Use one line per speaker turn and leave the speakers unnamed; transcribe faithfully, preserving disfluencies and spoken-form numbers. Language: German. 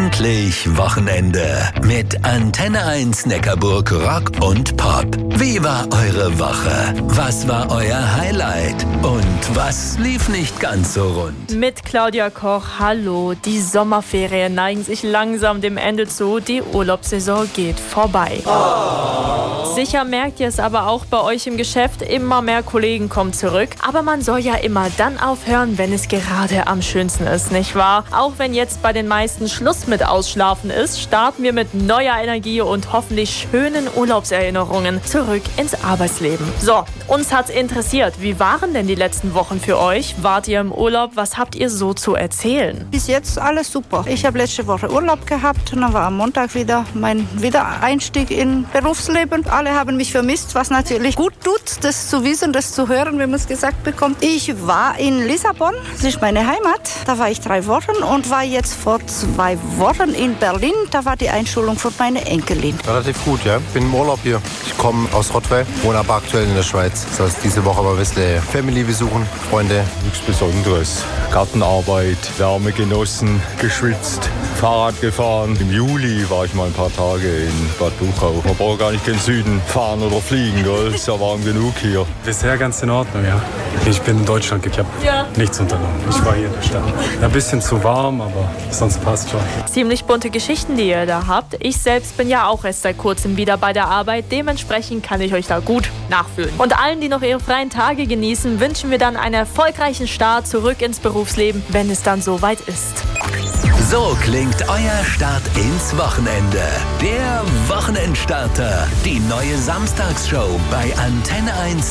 Endlich Wochenende mit Antenne eins Neckarburg Rock und Pop. Wie war eure Woche? Was war euer Highlight? Und was lief nicht ganz so rund?
Mit Claudia Koch, hallo. Die Sommerferien neigen sich langsam dem Ende zu. Die Urlaubssaison geht vorbei. Oh. Sicher merkt ihr es aber auch bei euch im Geschäft. Immer mehr Kollegen kommen zurück. Aber man soll ja immer dann aufhören, wenn es gerade am schönsten ist, nicht wahr? Auch wenn jetzt bei den meisten Schluss mit Ausschlafen ist, starten wir mit neuer Energie und hoffentlich schönen Urlaubserinnerungen zurück ins Arbeitsleben. So, uns hat's interessiert. Wie waren denn die letzten Wochen für euch? Wart ihr im Urlaub? Was habt ihr so zu erzählen?
Bis jetzt alles super. Ich habe letzte Woche Urlaub gehabt und dann war am Montag wieder mein Wiedereinstieg in Berufsleben. Alle haben mich vermisst, was natürlich gut tut, das zu wissen, das zu hören, wie man es gesagt bekommt. Ich war in Lissabon, das ist meine Heimat. Da war ich drei Wochen und war jetzt vor zwei Wochen in Berlin. Da war die Einschulung von meiner Enkelin.
Relativ gut, ja. Bin im Urlaub hier. Ich komme aus Rottweil, wohne aber aktuell in der Schweiz. Das heißt, diese Woche mal ein bisschen Family besuchen, Freunde.
Nichts Besonderes. Gartenarbeit, Wärme genossen, geschwitzt, Fahrrad gefahren. Im Juli war ich mal ein paar Tage in Bad Buchau. Man braucht gar nicht in den Süden fahren oder fliegen, gell? Ist ja warm genug hier.
Bisher ganz in Ordnung, ja. Ich bin in Deutschland, ich habe
ja.
nichts unternommen. Ich war hier in der Stadt. Ein bisschen zu warm, aber sonst passt schon.
Ziemlich bunte Geschichten, die ihr da habt. Ich selbst bin ja auch erst seit kurzem wieder bei der Arbeit. Dementsprechend kann ich euch da gut nachfühlen. Und allen, die noch ihre freien Tage genießen, wünschen wir dann einen erfolgreichen Start zurück ins Berufsleben, wenn es dann soweit ist.
So klingt euer Start ins Wochenende. Der Wochenendstarter. Die neue Samstagsshow bei Antenne eins